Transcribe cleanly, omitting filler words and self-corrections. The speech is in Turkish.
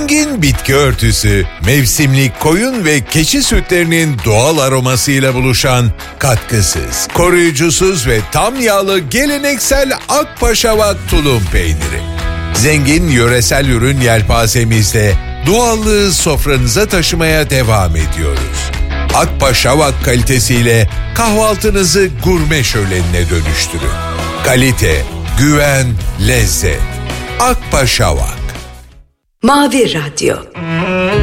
Zengin bitki örtüsü, mevsimlik koyun ve keçi sütlerinin doğal aromasıyla buluşan katkısız, koruyucusuz ve tam yağlı geleneksel Akpaşavak tulum peyniri. Zengin yöresel ürün yelpazemizde doğallığı sofranıza taşımaya devam ediyoruz. Akpaşavak kalitesiyle kahvaltınızı gurme şölenine dönüştürün. Kalite, güven, lezzet. Akpaşavak. Mavi Radyo.